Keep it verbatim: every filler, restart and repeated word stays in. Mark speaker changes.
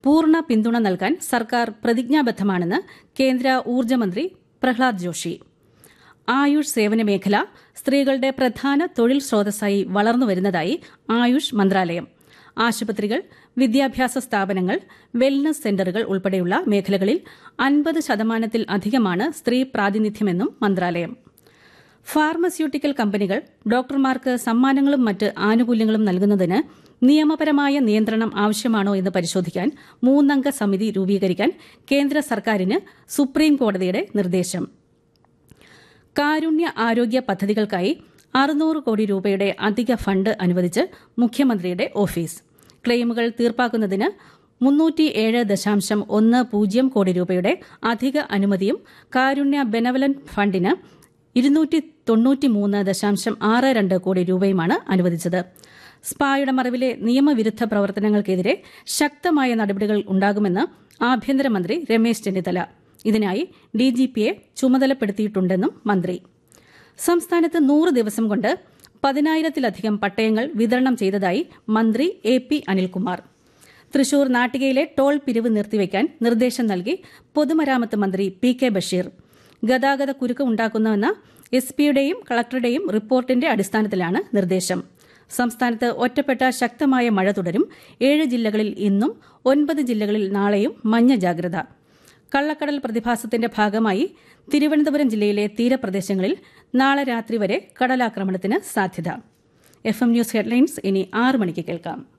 Speaker 1: പൂർണ്ണ പിന്തുണ നൽകാൻ സർക്കാർ പ്രതിജ്ഞാബദ്ധമാണെന്ന് കേന്ദ്ര ഊർജ്ജമന്ത്രി പ്രഹ്ലാദ് ജോഷി. ആയുഷ് സേവന മേഖല സ്ത്രീകളുടെ പ്രധാന തൊഴിൽ സ്രോതസ്സായി വളർന്നുവരുന്നതായി ആയുഷ് മന്ത്രാലയം. ആശുപത്രികൾ, വിദ്യാഭ്യാസ സ്ഥാപനങ്ങൾ, വെൽനസ് സെന്ററുകൾ ഉൾപ്പെടെയുള്ള മേഖലകളിൽ അൻപത് ശതമാനത്തിൽ അധികമാണ് സ്ത്രീ പ്രാതിനിധ്യമെന്നും മന്ത്രാലയം. ഫാർമസ്യൂട്ടിക്കൽ കമ്പനികൾ ഡോക്ടർമാർക്ക് സമ്മാനങ്ങളും മറ്റ് ആനുകൂല്യങ്ങളും നൽകുന്നതിന് നിയമപരമായ നിയന്ത്രണം ആവശ്യമാണോ എന്ന് പരിശോധിക്കാൻ മൂന്നംഗ സമിതി രൂപീകരിക്കാൻ കേന്ദ്ര സർക്കാരിന് സുപ്രീം കോടതിയുടെ നിർദ്ദേശം. കാരുണ്യ ആരോഗ്യ പദ്ധതികൾക്കായി അറുന്നൂറ് കോടി രൂപയുടെ അധിക ഫണ്ട് അനുവദിച്ച് മുഖ്യമന്ത്രിയുടെ ഓഫീസ്. ക്ലെയിമുകൾ തീർപ്പാക്കുന്നതിന് മുന്നൂറ്റിയേഴ് ദശാംശം ഒന്ന് പൂജ്യം കോടി രൂപയുടെ അധിക അനുമതിയും കാരുണ്യ ബെനവലന്റ് ഫണ്ടിന് ഇരുന്നൂറ്റി തൊണ്ണൂറ്റിമൂന്ന് ദശാംശം ആറ് രണ്ട് കോടി രൂപയുമാണ് അനുവദിച്ചത്. സ്പായുടെ മറവിലെ നിയമവിരുദ്ധ പ്രവർത്തനങ്ങൾക്കെതിരെ ശക്തമായ നടപടികൾ ഉണ്ടാകുമെന്ന് ആഭ്യന്തരമന്ത്രി രമേശ് ചെന്നിത്തല. ഇതിനായി ഡിജിപിയെ ചുമതലപ്പെടുത്തിയിട്ടുണ്ടെന്നും മന്ത്രി. സംസ്ഥാനത്ത് നൂറ് ദിവസം കൊണ്ട് പതിനായിരത്തിലധികം പട്ടയങ്ങൾ വിതരണം ചെയ്തതായി മന്ത്രി A P Anilkumar. Thrissur നാട്ടികയിലെ toll പിരിവ് നിർത്തിവെക്കാൻ നിർദ്ദേശം നൽകി പൊതുമരാമത്ത് മന്ത്രി പി കെ ബഷീർ. ഗതാഗത കുരുക്ക് ഉണ്ടാക്കുന്നുവെന്ന എസ് പിയുടെയും കളക്ടറുടെയും റിപ്പോർട്ടിന്റെ അടിസ്ഥാനത്തിലാണ് നിർദ്ദേശം. സംസ്ഥാനത്ത് ഒറ്റപ്പെട്ട ശക്തമായ മഴ തുടരും. ഏഴ് ജില്ലകളിൽ ഇന്നും ഒൻപത് ജില്ലകളിൽ നാളെയും മഞ്ഞ ജാഗ്രത. കള്ളക്കടൽ പ്രതിഭാസത്തിന്റെ ഭാഗമായി തിരുവനന്തപുരം ജില്ലയിലെ തീരപ്രദേശങ്ങളിൽ നാളെ രാത്രി വരെ കടലാക്രമണത്തിന് സാധ്യത. എഫ് എം ന്യൂസ് ഹെഡ്ലൈൻസ് ഇനി ആറ് മണിക്ക് കേൾക്കാം.